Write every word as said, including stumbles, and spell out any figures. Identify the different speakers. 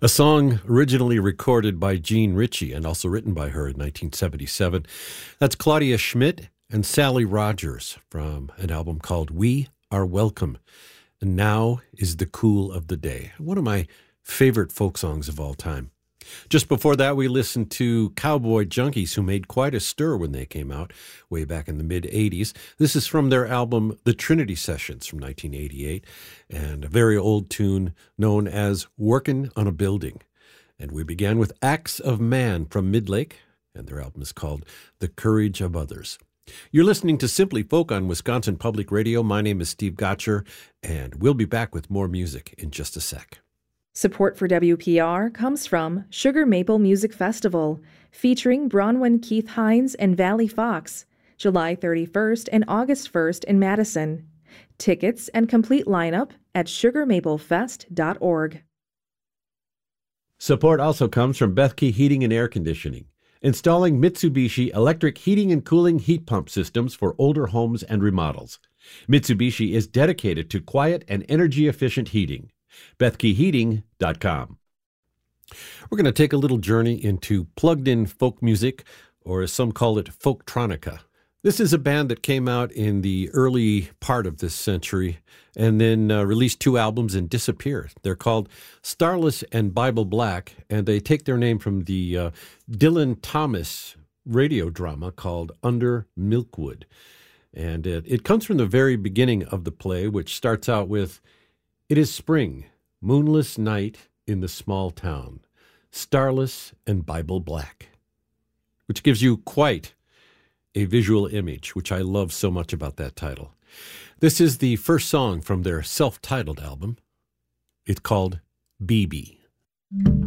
Speaker 1: A song originally recorded by Jean Ritchie and also written by her in nineteen seventy-seven. That's Claudia Schmidt and Sally Rogers from an album called We Are Welcome. And Now is the Cool of the Day. One of my favorite folk songs of all time. Just before that, we listened to Cowboy Junkies, who made quite a stir when they came out way back in the mid-eighties. This is from their album The Trinity Sessions from nineteen eighty-eight, and a very old tune known as Workin' on a Building. And we began with Acts of Man from Midlake, and their album is called The Courage of Others. You're listening to Simply Folk on Wisconsin Public Radio. My name is Steve Gotcher, and we'll be back with more music in just a sec.
Speaker 2: Support for W P R comes from Sugar Maple Music Festival, featuring Bronwyn Keith Hines and Valley Fox, July thirty-first and August first in Madison. Tickets and complete lineup at sugar maple fest dot org.
Speaker 1: Support also comes from Bethke Heating and Air Conditioning, installing Mitsubishi electric heating and cooling heat pump systems for older homes and remodels. Mitsubishi is dedicated to quiet and energy-efficient heating. Bethke Heating dot com. We're going to take a little journey into plugged-in folk music, or as some call it, folktronica. This is a band that came out in the early part of this century and then uh, released two albums and disappeared. They're called Starless and Bible Black, and they take their name from the uh, Dylan Thomas radio drama called Under Milkwood. And it, it comes from the very beginning of the play, which starts out with, "It is spring, moonless night in the small town, starless and Bible black," which gives you quite a visual image, which I love so much about that title. This is the first song from their self-titled album. It's called B B.